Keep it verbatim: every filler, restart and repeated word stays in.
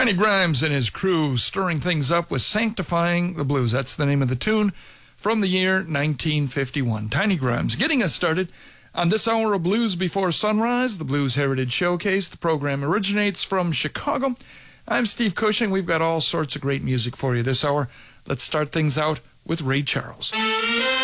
Tiny Grimes and his crew stirring things up with Sanctifying the Blues. That's the name of the tune from the year nineteen fifty-one. Tiny Grimes getting us started on this hour of Blues Before Sunrise, the Blues Heritage Showcase. The program originates from Chicago. I'm Steve Cushing. We've got all sorts of great music for you this hour. Let's start things out with Ray Charles.